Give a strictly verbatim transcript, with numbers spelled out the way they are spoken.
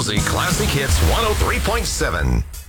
Josie Classic Hits one oh three point seven.